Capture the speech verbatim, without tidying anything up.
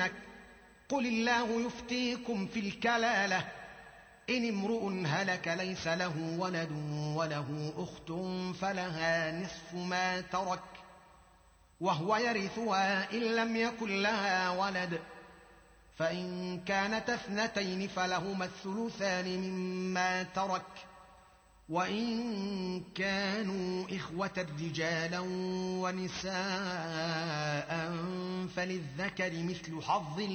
يفتونك قل الله يفتيكم في الكلالة إن امرؤ هلك ليس له ولد وله أخت فلها نصف ما ترك وهو يرثها إن لم يكن لها ولد فإن كانت اثنتين فلهما الثلثان مما ترك وإن كانوا إخوة رجالا ونساء فللذكر مثل حظ